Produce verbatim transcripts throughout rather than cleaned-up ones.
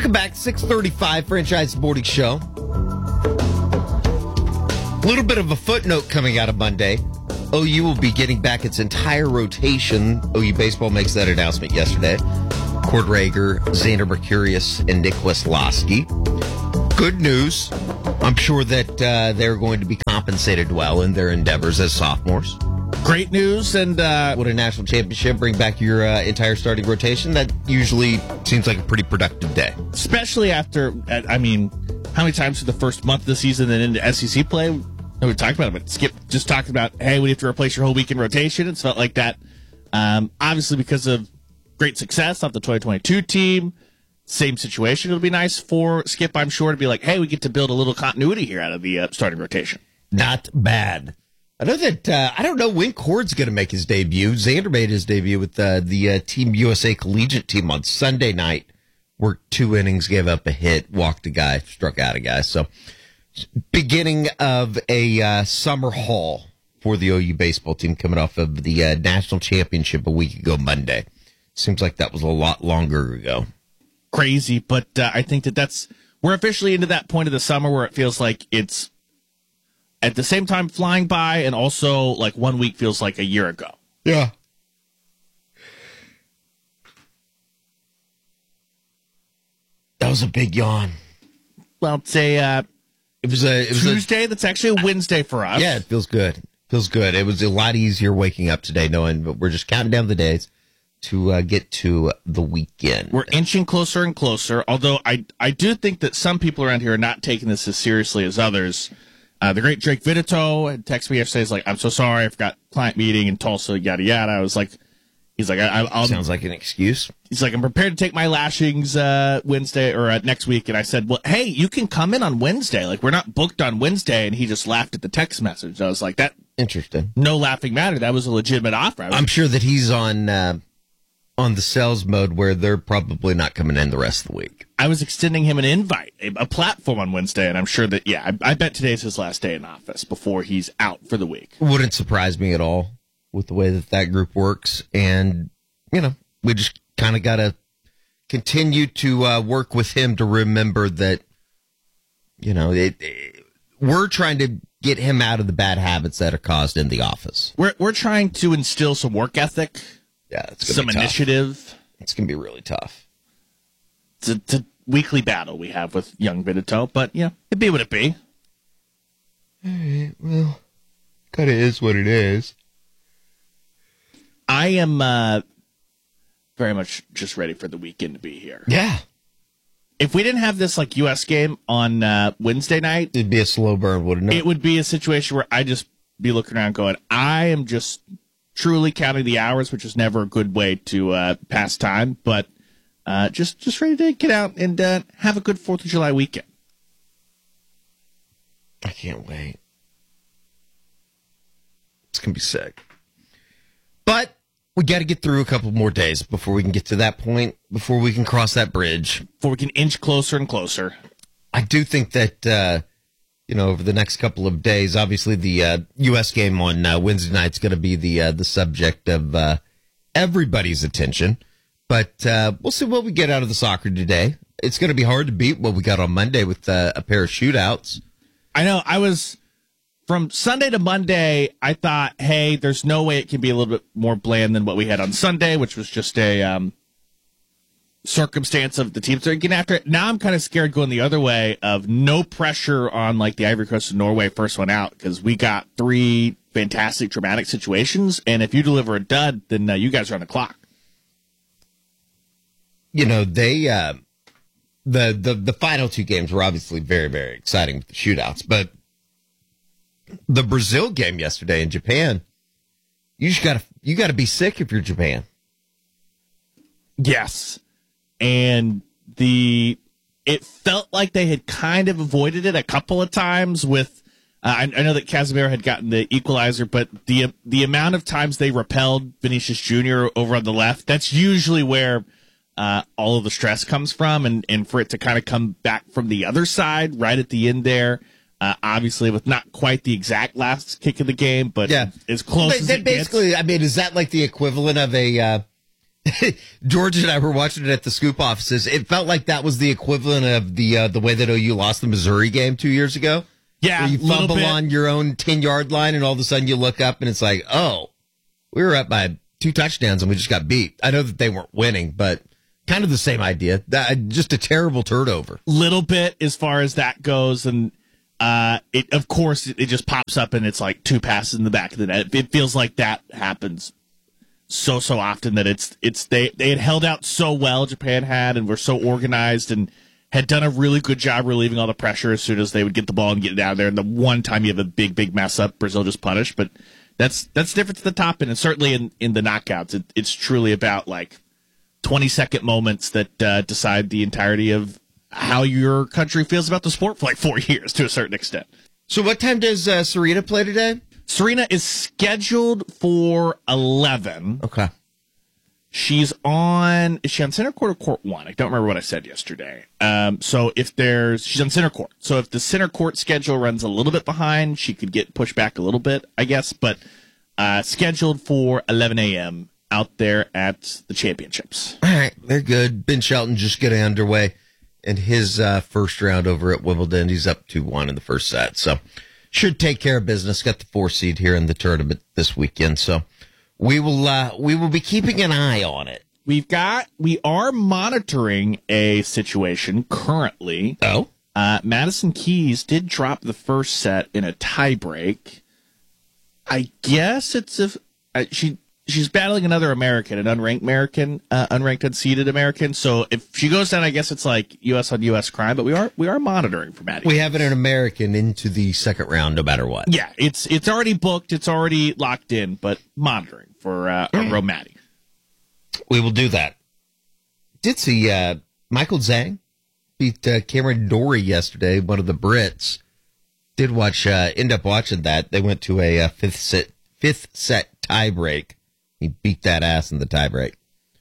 Welcome back, six thirty-five, Franchise Morning Show. A little bit of a footnote coming out of Monday. O U will be getting back its entire rotation. O U Baseball makes that announcement yesterday. Cord Rager, Xander Mercurius, and Nick Weslowski. Good news. I'm sure that uh, they're going to be compensated well in their endeavors as sophomores. Great news, and uh, Would a national championship bring back your uh, entire starting rotation? That usually seems like a pretty productive day. especially after, I mean, how many times for the first month of the season and into S E C play, we talked about it, but Skip just talked about, hey, we have to replace your whole weekend rotation. It's felt like that, um, obviously because of great success off the twenty twenty-two team. Same situation. It'll be nice for Skip, I'm sure, to be like, hey, we get to build a little continuity here out of the uh, starting rotation. Not bad. I know that, uh, I don't know when Cord's going to make his debut. Xander made his debut with uh, the uh, Team U S A Collegiate team on Sunday night. Worked two innings, gave up a hit, walked a guy, struck out a guy. So, beginning of a uh, summer haul for the O U baseball team coming off of the uh, national championship a week ago Monday. Seems like that was a lot longer ago. Crazy, but uh, I think that that's, we're officially into that point of the summer where it feels like it's at the same time flying by, and also like one week feels like a year ago. Yeah. That was a big yawn. Well, it's a uh, It was a it was Tuesday. That's actually a Wednesday for A, us. yeah, it feels good. Feels good. It was a lot easier waking up today, knowing but we're just counting down the days to uh, get to the weekend. We're inching closer and closer. Although I I do think that some people around here are not taking this as seriously as others. Uh, the great Drake Vitito had texted me yesterday. He's like, "I'm so sorry. I forgot client meeting in Tulsa. Yada yada." I was like, "He's like, I, I'll." Sounds like an excuse. He's like, "I'm prepared to take my lashings uh, Wednesday or uh, next week." And I said, "Well, hey, you can come in on Wednesday. Like, we're not booked on Wednesday." And he just laughed at the text message. I was like, "That Interesting. no laughing matter. That was a legitimate offer." I was, I'm sure that he's on uh, on the sales mode where they're probably not coming in the rest of the week. I was extending him an invite, a, a platform on Wednesday, and I'm sure that yeah, I, I bet today's his last day in office before he's out for the week. Wouldn't surprise me at all with the way that that group works. And, you know, we just kind of got to continue to uh, work with him to remember that, you know, it, it, we're trying to get him out of the bad habits that are caused in the office. We're we're trying to instill some work ethic, Yeah, it's gonna some be tough. initiative. It's going to be really tough. It's a, it's a weekly battle we have with young Vitito, but yeah, it be what it be. Well, kind of is what it is. I am uh, very much just ready for the weekend to be here. Yeah. If we didn't have this like U S game on uh, Wednesday night, It'd be a slow burn, wouldn't it? it would be a situation where I just be looking around going, I am just truly counting the hours, which is never a good way to uh, pass time, but uh, just just ready to get out and uh, have a good fourth of July weekend. I can't wait. It's going to be sick. But we got to get through a couple more days before we can get to that point, before we can cross that bridge. Before we can inch closer and closer. I do think that, uh, you know, over the next couple of days, obviously the uh, U S game on uh, Wednesday night is going to be the uh, the subject of uh, everybody's attention. But uh, we'll see what we get out of the soccer today. It's going to be hard to beat what we got on Monday with uh, a pair of shootouts. I know, I was, from Sunday to Monday, I thought, hey, there's no way it can be a little bit more bland than what we had on Sunday, which was just a um, circumstance of the teams that are getting after it. Now I'm kind of scared going the other way of no pressure on like the Ivory Coast and Norway first one out, because we got three fantastic dramatic situations, and if you deliver a dud, then uh, you guys are on the clock. You know, they uh, the the the final two games were obviously very, very exciting with the shootouts, but the Brazil game yesterday in Japan, you just gotta you gotta be sick if you're Japan. Yes. And the it felt like they had kind of avoided it a couple of times with uh, I, I know that Casemiro had gotten the equalizer, but the the amount of times they repelled Vinicius Junior over on the left, that's usually where uh, all of the stress comes from, and, and for it to kind of come back from the other side right at the end there, uh, obviously with not quite the exact last kick of the game, but yeah. as close But as that it basically, gets. I mean, is that like the equivalent of a uh, George and I were watching it at the Scoop offices. It felt like that was the equivalent of the uh, the way that O U lost the Missouri game two years ago. Yeah, where you fumble bit. on your own ten-yard line, and all of a sudden you look up, and it's like, oh, we were up by two touchdowns, and we just got beat. I know that they weren't winning, but kind of the same idea. That, just a terrible turnover. Little bit as far as that goes, and uh, it of course it just pops up, and it's like two passes in the back of the net. It feels like that happens so so often that it's it's they they had held out so well, Japan had, and were so organized and had done a really good job relieving all the pressure as soon as they would get the ball and get it out there. And the one time you have a big, big mess up, Brazil just punished. But that's that's different to the top end. And certainly in, in the knockouts, it, it's truly about like twenty-second moments that uh, decide the entirety of how your country feels about the sport for like four years to a certain extent. So what time does uh, Serena play today? Serena is scheduled for eleven. Okay. She's on, is she on center court or court one? I don't remember what I said yesterday. Um, so if there's, she's on center court. So if the center court schedule runs a little bit behind, she could get pushed back a little bit, I guess. But uh, scheduled for eleven a.m. out there at the championships. All right, they're good. Ben Shelton just getting underway in his uh, first round over at Wimbledon. He's up two one in the first set. So should take care of business. Got the four seed here in the tournament this weekend. So we will uh, we will be keeping an eye on it. We've got we are monitoring a situation currently. Oh, uh, Madison Keys did drop the first set in a tiebreak. I guess it's if uh, she she's battling another American, an unranked American, uh, unranked unseeded American. So if she goes down, I guess it's like U S on U S crime. But we are we are monitoring for Maddie. We have an American into the second round, no matter what. Yeah, it's it's already booked, it's already locked in, but monitoring for uh, Romati. We will do that. Did see uh, Michael Zhang beat uh, Cameron Dory yesterday, one of the Brits. Did watch, uh, end up watching that. They went to a uh, fifth set, fifth set tie break. He beat that ass in the tie break.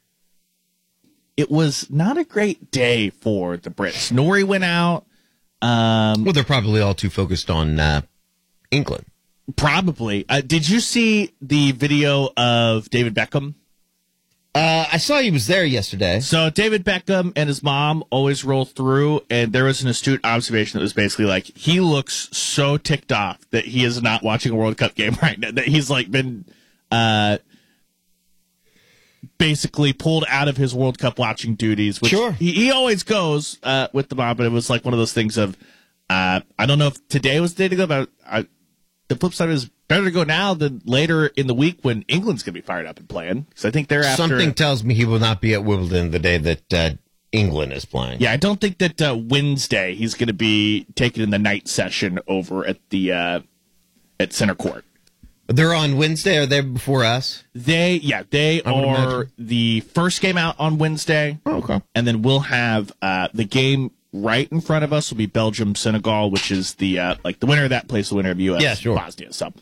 It was not a great day for the Brits. Norrie went out. Um, well, they're probably all too focused on uh, England. Probably. Uh, did you see the video of David Beckham? Uh, I saw he was there yesterday. So David Beckham and his mom always roll through, and there was an astute observation that was basically like, he looks so ticked off that he is not watching a World Cup game right now. That he's like been uh, basically pulled out of his World Cup watching duties. Which sure. He, he always goes uh, with the mom, but it was like one of those things of, uh, I don't know if today was the day to go, but I, the flip side is better to go now than later in the week when England's going to be fired up and playing. Because I think they're after. Something tells me he will not be at Wimbledon the day that uh, England is playing. Yeah, I don't think that uh, Wednesday he's going to be taken in the night session over at the uh, at center court. They're on Wednesday. Are they before us? They yeah they are imagine. the first game out on Wednesday. Oh, okay. And then we'll have uh, the game right in front of us will be Belgium Senegal, which is the uh, like the winner of that plays the winner of U S Yeah, sure. Bosnia. So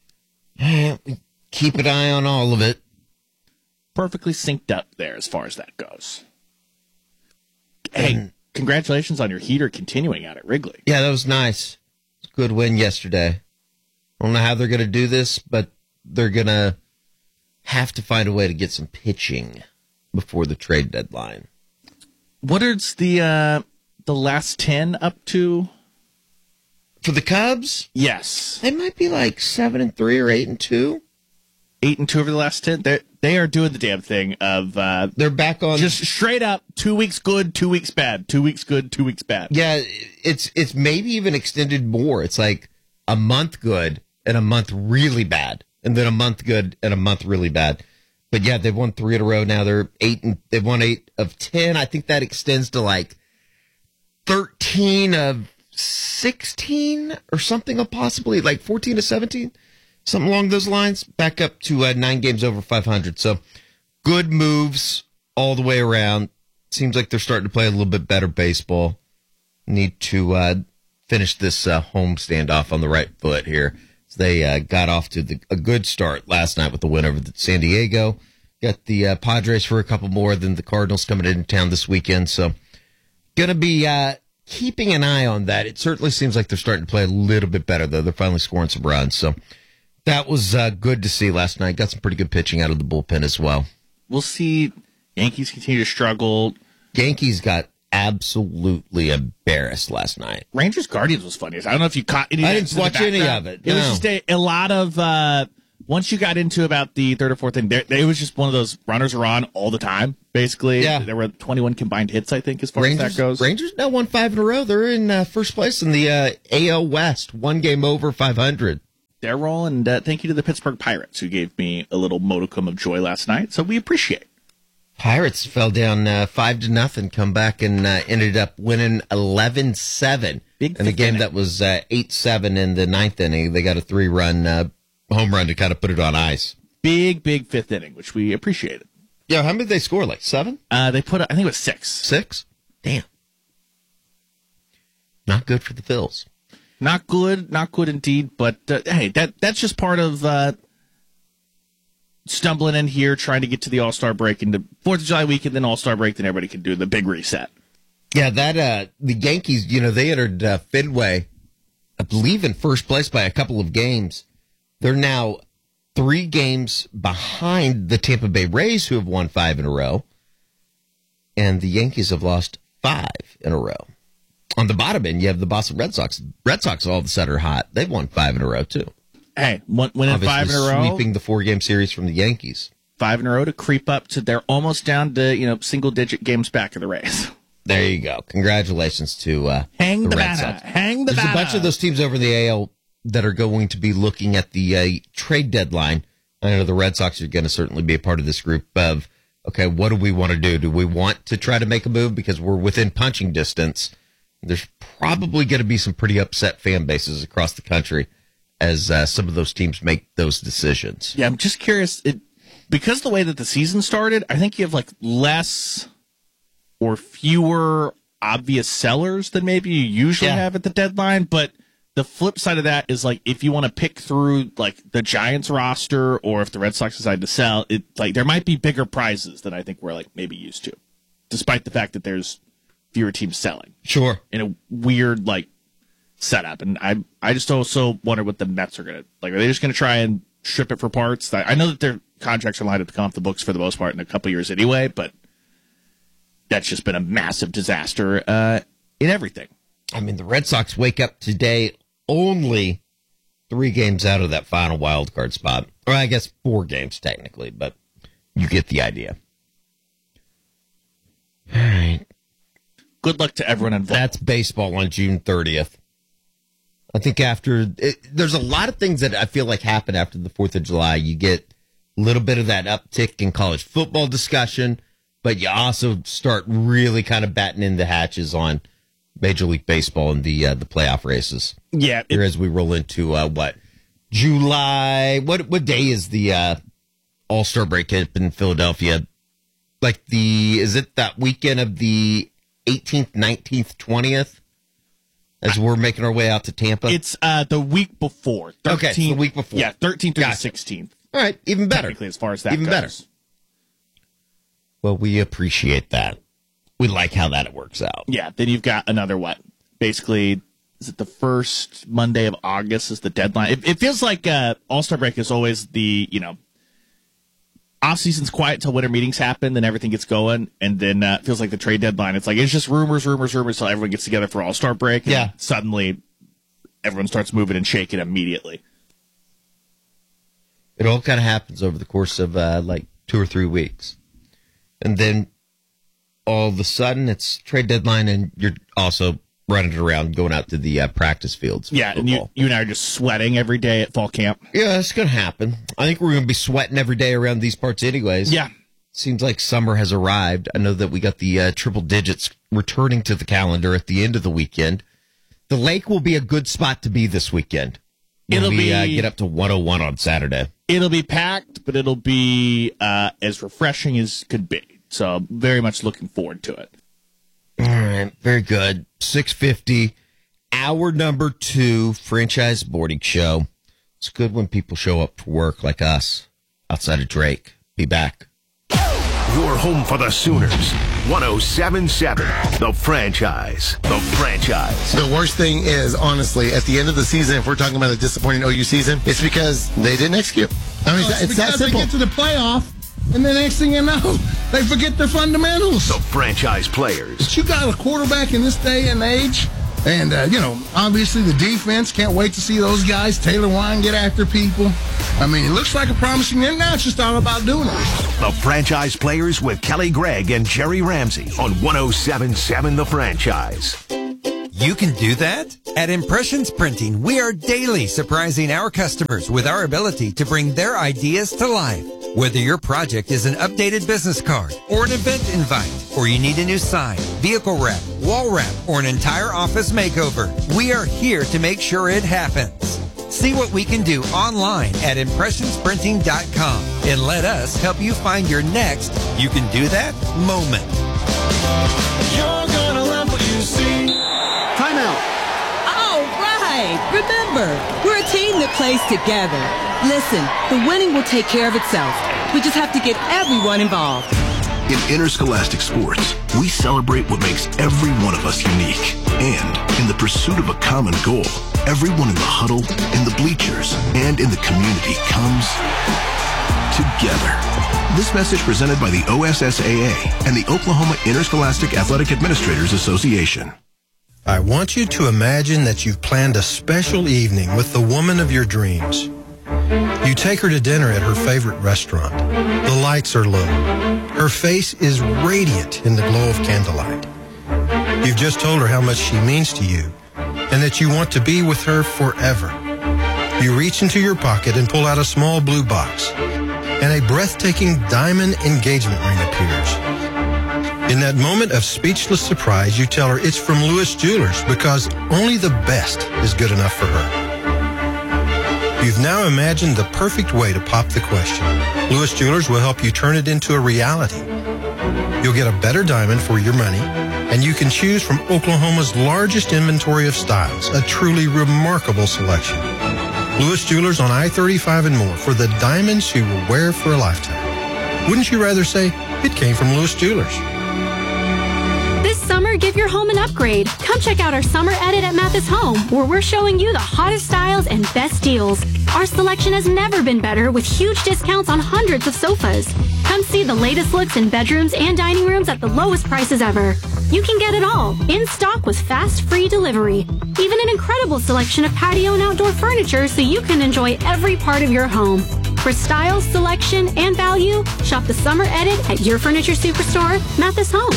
keep an eye on all of it. Perfectly synced up there as far as that goes. Hey, and, congratulations on your heater continuing out at Wrigley. Yeah, that was nice. It's a good win yesterday. I don't know how they're going to do this, but they're going to have to find a way to get some pitching before the trade deadline. What is the uh, the last ten up to? For the Cubs? Yes. They might be like seven and three or eight and two. Eight and two over the last ten. They they are doing the damn thing of uh, they're back on just straight up two weeks good, two weeks bad, two weeks good, two weeks bad. Yeah, it's it's maybe even extended more. It's like a month good and a month really bad, and then a month good and a month really bad. But yeah, they've won three in a row now. They're eight and they've won eight of ten. I think that extends to like thirteen of sixteen or something, possibly like fourteen to seventeen, something along those lines. Back up to uh, nine games over five hundred. So good moves all the way around. Seems like they're starting to play a little bit better baseball. Need to uh, finish this uh, home standoff on the right foot here. So they uh, got off to the, a good start last night with the win over the San Diego. Got the uh, Padres for a couple more, than the Cardinals coming into town this weekend. So going to be uh, keeping an eye on that. It certainly seems like they're starting to play a little bit better, though. They're finally scoring some runs. So that was uh, good to see last night. Got some pretty good pitching out of the bullpen as well. We'll see Yankees continue to struggle. Yankees got absolutely embarrassed last night. Rangers Guardians was funny. I don't know if you caught any of I that didn't in the watch any background. of it. It was no. just a, a lot of, uh, once you got into about the third or fourth inning, there, it was just one of those runners are on all the time, basically. Yeah. There were twenty-one combined hits, I think, as far Rangers, as that goes. Rangers now won five in a row. They're in uh, first place in the uh, A L West, one game over five hundred. They're rolling. And uh, thank you to the Pittsburgh Pirates, who gave me a little modicum of joy last night. So we appreciate it. Pirates fell down uh, five to nothing, come back and uh, ended up winning eleven seven. Big in a game inning. that was uh, eight seven in the ninth inning. They got a three-run uh, home run to kind of put it on ice. Big, big fifth inning, which we appreciated. Yeah, how many did they score? Like seven? Uh, they put, I think it was six. Six? Damn. Not good for the Phils. Not good, not good indeed. But uh, hey, that that's just part of uh, stumbling in here, trying to get to the All-Star break and the Fourth of July weekend, then All-Star break, then everybody can do the big reset. Yeah, that uh, the Yankees, you know, they entered uh, Fenway, I believe, in first place by a couple of games. They're now three games behind the Tampa Bay Rays, who have won five in a row, and the Yankees have lost five in a row. On the bottom end, you have the Boston Red Sox. Red Sox all of a sudden are hot. They've won five in a row, too. Hey, win- winning Obviously five in a row. sweeping the four-game series from the Yankees. Five in a row to creep up to, they're almost down to, you know, single-digit games back of the Rays. There you go. Congratulations to uh, Hang the, the Red banner. Sox. Hang the There's banner. a bunch of those teams over in the A L that are going to be looking at the uh, trade deadline. I know the Red Sox are going to certainly be a part of this group of, okay, what do we want to do? Do we want to try to make a move because we're within punching distance? There's probably going to be some pretty upset fan bases across the country as uh, some of those teams make those decisions. Yeah, I'm just curious. It, because the way that the season started, I think you have like less or fewer obvious sellers than maybe you usually Yeah. have at the deadline. But the flip side of that is like if you want to pick through like the Giants roster or if the Red Sox decide to sell, it like there might be bigger prizes than I think we're like maybe used to, despite the fact that there's fewer teams selling Sure. in a weird like setup. And I I just also wonder what the Mets are gonna like. Are they just gonna try and strip it for parts? I I know that their contracts are lined up to come off the books for the most part in a couple years anyway, but that's just been a massive disaster uh, in everything. I mean, the Red Sox wake up today only three games out of that final wild card spot. Or I guess four games technically, but you get the idea. All right. Good luck to everyone involved. That's baseball on June thirtieth. I think after, it, there's a lot of things that I feel like happen after the fourth of July. You get a little bit of that uptick in college football discussion, but you also start really kind of batting in the hatches on Major League Baseball and the uh, the playoff races. Yeah. Here It, as we roll into uh, what July? What what day is the uh, All Star break up in Philadelphia? Like the is it that weekend of the eighteenth, nineteenth, twentieth? As we're making our way out to Tampa. it's uh, the week before. thirteenth, Okay, it's the week before. Yeah, thirteenth through the Gotcha. sixteenth. All right, even better. Technically, as far as that Even goes. better. Well, we appreciate that. We like how that works out. Yeah, then you've got another what? Basically, is it the first Monday of August is the deadline? It, it feels like uh, All-Star break is always the, you know, off-season's quiet till winter meetings happen, then everything gets going, and then uh, it feels like the trade deadline. It's like, it's just rumors, rumors, rumors till everyone gets together for All-Star break. And Yeah. suddenly, everyone starts moving and shaking immediately. It all kind of happens over the course of uh, like two or three weeks. And then all of a sudden it's trade deadline and you're also running around going out to the uh, practice fields. for Yeah, and you, football. you and I are just sweating every day at fall camp. Yeah, it's going to happen. I think we're going to be sweating every day around these parts anyways. Yeah. Seems like summer has arrived. I know that we got the uh, triple digits returning to the calendar at the end of the weekend. The lake will be a good spot to be this weekend. When It'll we, be- uh, get up to one oh one on Saturday. It'll be packed, but it'll be uh, as refreshing as could be. So very much looking forward to it. All right, very good. six fifty, hour number two, franchise boarding show. It's good when people show up for work like us outside of Drake. Be back. Your home for the Sooners. one oh seven point seven. The franchise. The franchise. The worst thing is, honestly, at the end of the season, if we're talking about a disappointing O U season, it's because they didn't execute. I mean, No, it's, it's it's that because simple. they get to the playoff And the next thing you know, they forget their fundamentals. The franchise players. But you got a quarterback in this day and age, and, uh, you know, obviously the defense, can't wait to see those guys. Taylor Wine get after people. I mean, it looks like a promising year. Now it's just all about doing it. The franchise players with Kelly Gregg and Jerry Ramsey on one oh seven point seven The Franchise. You can do that? At Impressions Printing, we are daily surprising our customers with our ability to bring their ideas to life. Whether your project is an updated business card or an event invite, or you need a new sign, vehicle wrap, wall wrap, or an entire office makeover, we are here to make sure it happens. See what we can do online at impressions printing dot com and let us help you find your next you can do that moment. You're gonna love what you see. Timeout. All right. Remember, we're a team that plays together. Listen, the winning will take care of itself. We just have to get everyone involved. In interscholastic sports, we celebrate what makes every one of us unique. And in the pursuit of a common goal, everyone in the huddle, in the bleachers, and in the community comes together. This message presented by the O S S A A and the Oklahoma Interscholastic Athletic Administrators Association. I want you to imagine that you've planned a special evening with the woman of your dreams. You take her to dinner at her favorite restaurant. The lights are low. Her face is radiant in the glow of candlelight. You've just told her how much she means to you and that you want to be with her forever. You reach into your pocket and pull out a small blue box, and a breathtaking diamond engagement ring appears. In that moment of speechless surprise, you tell her it's from Lewis Jewelers because only the best is good enough for her. You've now imagined the perfect way to pop the question. Lewis Jewelers will help you turn it into a reality. You'll get a better diamond for your money, and you can choose from Oklahoma's largest inventory of styles, a truly remarkable selection. Lewis Jewelers on I thirty-five and more for the diamonds you will wear for a lifetime. Wouldn't you rather say it came from Lewis Jewelers? This summer, give your home an upgrade. Come check out our summer edit at Mathis Home, where we're showing you the hottest styles and best deals. Our selection has never been better, with huge discounts on hundreds of sofas. Come see the latest looks in bedrooms and dining rooms at the lowest prices ever. You can get it all, in stock with fast, free delivery. Even an incredible selection of patio and outdoor furniture so you can enjoy every part of your home. For style, selection, and value, shop the summer edit at your furniture superstore, Mathis Home.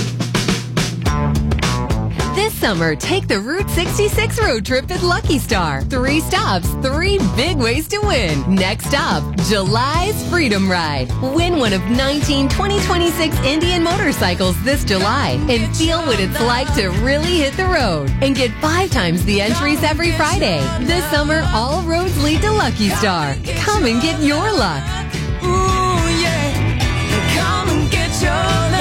This summer, take the Route sixty-six road trip at Lucky Star. Three stops, three big ways to win. Next up, July's Freedom Ride. Win one of nineteen twenty twenty-six Indian motorcycles this July and feel what it's like to really hit the road. And get five times the entries every Friday. This summer, all roads lead to Lucky Star. Come and get your luck. Ooh, yeah. Come and get your luck.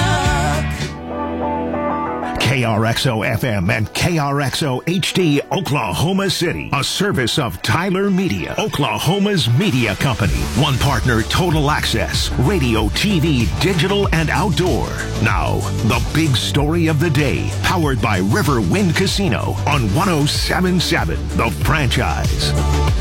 K R X O F M and K R X O H D Oklahoma City, a service of Tyler Media, Oklahoma's media company. One partner, Total Access, radio, T V, digital, and outdoor. Now, the big story of the day, powered by River Wind Casino on one oh seven point seven The Franchise.